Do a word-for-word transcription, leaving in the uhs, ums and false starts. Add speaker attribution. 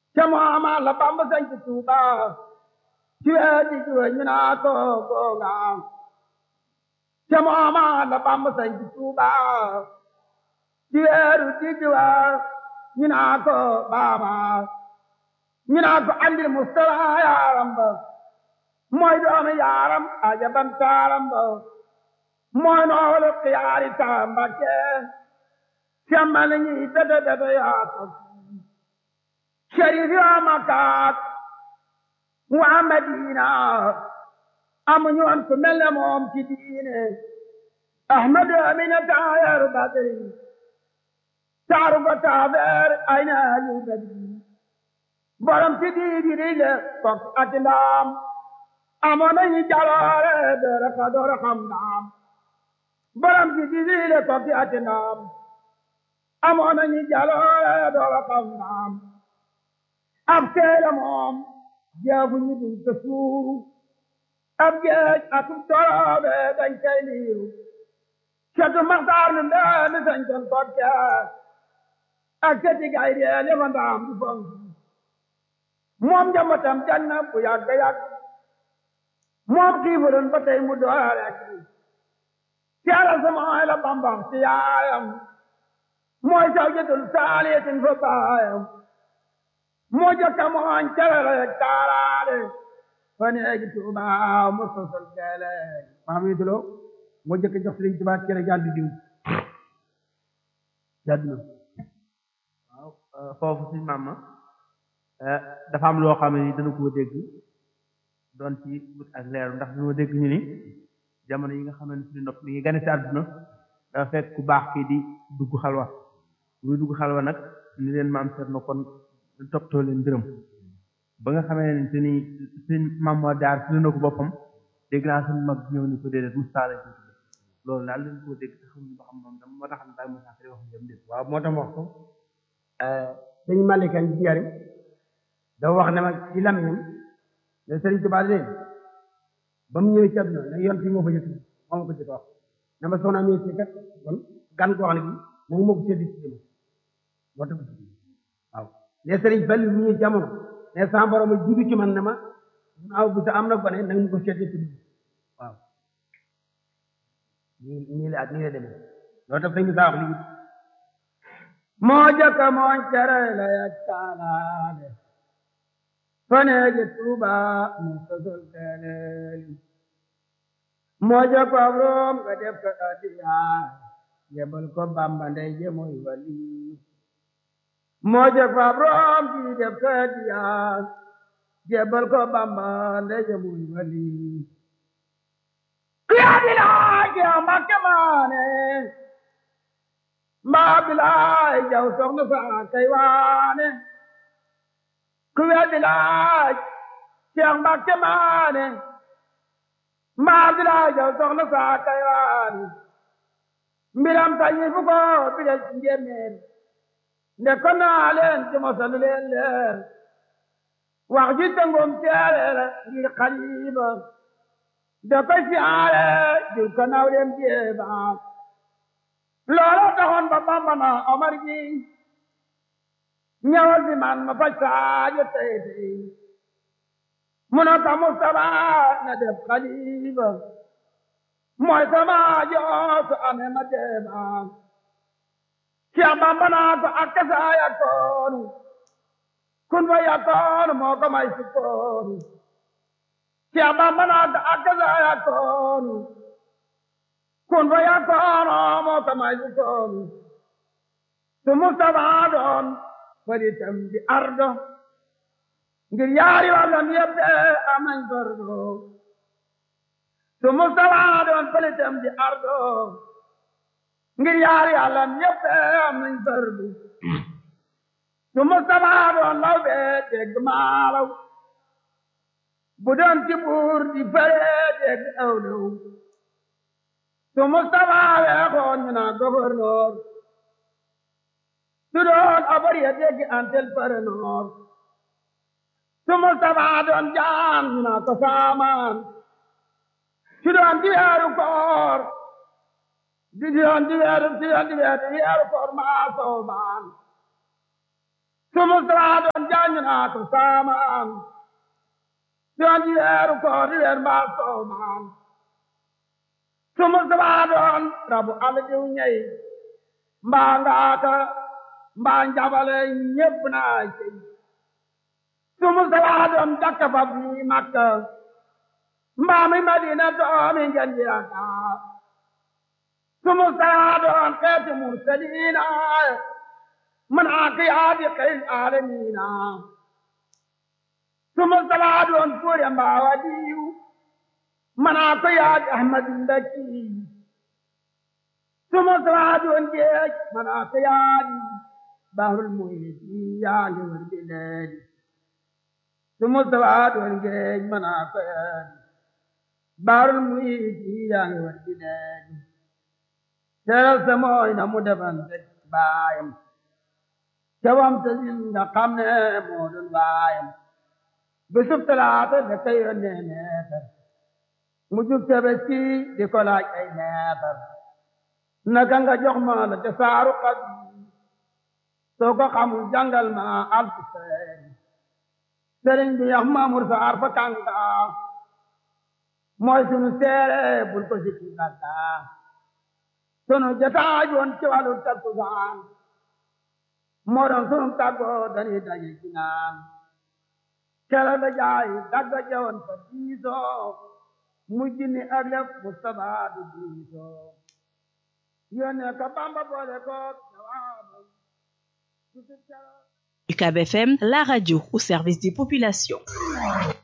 Speaker 1: ca mooma la Bamba sañ ci Tuuba ci weer di juróom ñu naa ko googa ca mooma la Bamba sañ ci Tuuba ci weeru diggi waa ñu naa ko baaba ñu naa ko andil Mustafa yaaram ba mooy doomi yaaram ajaban taaram ba mooy noolu xiyaari Mbakke semmal ñi bete bete yaa ko sharif yaa Makkaat waa Madina amuñu woon ku mel ne moom ci diine Ahmadu Amina taayaru Badri taaru ko taafeer ay na yu Badri borom ci diidi rile kok ati ndaam amoon nañu jaloore dara ka door xam ndaam borom ci diidi rile kok ati ndaam amoon nañu jaloore door xam ndaam ab teela moom jeefu ñu duñ ko suuru ab geej akub doroobe dañ koy liiru catu maxtaar nu ndeemi sañ kon kokke ak cati gay deel yafa ndaam du fonk moom njambatam janna bu yàgg yàgg moom xiifuroon ba tey mu doore ak teela samay la Bambam ci yaayam mooy sawjatul saaliyatin fa baayam moo jokka mooñ calala yak taaraale fa neegi Tuuba mu sosol geele maam yi dulo moo jëkk jox Sëriñ Tuuba cere jàll di diw jàdd na
Speaker 2: waaw foofu suñ maama dafa am loo xam ne ni dana koo dégg doon ci wut ak leeru ndax dina dégg ñu ni jamono yi nga xam ne suñu nopp mi ngi gane si àdduna dafa fekk ku baax kii di dugg xalwa muy dugg xalwa nag ni leen maam seet na kon toppatoo leen mbiram ba nga xamee ne te ni suñ maam moo daar si na ko boppam dégg naa suñu mag ñëw ni ko déedéet Musaa lañ ko tudde loolu daal leen koo dégg te xamuñu ba xam moom dama moo tax daal Musaa wax jëm dé
Speaker 1: waaw moo tax wax ko sëñ Malikan ci njariñ dafa wax ne ma ci lamiñam ne Sëriñ Tuubaa leen ba mu ñëwee ci àdduna ne yoon fii moo fa jëkk moom ko ci wax ne ma soxna mi ci kat kon gan koo xam ne bi moom moo ko seddi ci jëm moo tax waaw ne Sëriñ Fallu mu ñëw jamono ne sa borom a judu ci man ne ma naaw bu sa am na gone nag mu ko seddi ci waaw nii nii la ak nii la demee loolu tax sëñ bi saa wax lii moo jëkka mooñ tere la yak taalaale faneegi Tuuba mu sosol teeleeli moo jëkko ab room nga def ko adiyaa yebal ko Bamba ndey je mooy wali moo jëkko ab room ji def ko adiyaa yebal ko Bamba ndey je mooy wali kiyaa bilaay kiyaa Mbakke maane mbaa bilaay jaw soxna saa kay waane ku weddi laaj Seex Mbakke maane mbaa bilaay jaw soxna saa kay waane mbiram tañi fu ko bidal ci njéeméer nde ko naa leen ci mosalu leen leer wax ji tëngum teere ngir xaliba nde ko siyaare jur ko naw leen jéeba loola taxoon ba Bamba na Omar gi ñëwal bi man ma faj saajo tey tey mu ne ko Mustafa na def xalifa mooy sama joosu ame ma deeba Seex Bamba naa ko ak saa yakkoonu kun fa yakkoonu moo ko may sukkoonu Seex Bamba naa ko ak saa yakkoonu kun fa yakkoonu moo ko may sukkoonu su Mustafa doon faritam di ardo ngir yaari wàllam yëpp de am nañ fardo su Mustafa doon faritam di ardo ngir yaari wàllam yëpp de am nañ fardo su Mustafa doon law be dégg maalaw bu doon ci buur di fare dégg awlaw su Mustafa weexoon ñu naa gouverneur su doon abariya dégg antel paranoor su Mustafa doon jaan ñu naa ko saamaan su doon di weeru koor di doon di weeru di doon di weeru di weeru koor maa soobaan su Mustafa doon jàng naa ko saamaan doon di weeru koor di weer mbaa soomaan su Mustafa doon rabu àll diw ñey mbaa ngaaka mbaa njabale ñépp naa cey su Mustafa doon dakka fa bi Makka mbaa mi Madina doomi ngeen di yaakaar su Mustafa doon xeeti mursaliina man aaqiyaati xayl aalamiina su Mustafa doon fuure mbaa wadiyu man aaqiyaati Ahmadu Ndaki su Mustafa doon géej man aaqiyaati bahrul muhiiti yaa ngi wër bilaadi su Mustafa doon géej man aaqiyaati bahrul muhiiti yaa ngi wër bilaadi teral sa mooy na mu defante baayam cawam sa sim nga xam ne moo doon baayam bisub talaata da ka yónnee neefar mu jub Tabaski di ko laaj ay neefar naka nga jox ma la te saaru xat soo ko xamul jàngal ma alfu seeri sëriñ bi yax Maamur Saar fa kànga mooy sunu seere bul ko sikki bakka sunu jotaay woon ci wàllu takkusaan moo doon sunu tàggoo dañuy daje ci naan kela la jaay dagga jawoon fa diisoo mujj ni ak lef Mustafa du diisoo yónnee ka Bamba boole ko jawaabam
Speaker 3: U C A B F M, la radio au service des populations.